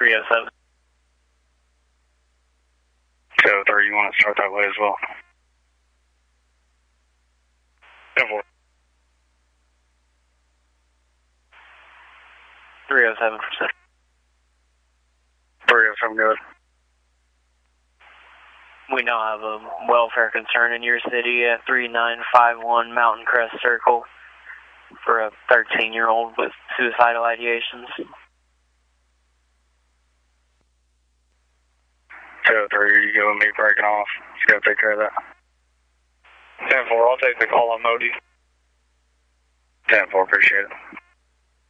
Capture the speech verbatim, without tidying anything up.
three oh seven. two oh three, you want to start that way as well? ten four. three oh seven percent. three oh seven, good. We now have a welfare concern in your city at three nine five one Mountain Crest Circle for a thirteen-year-old with suicidal ideations. two oh three, you go with me breaking off. Just gotta take care of that. ten four, I'll take the call on Modi. ten four, appreciate it.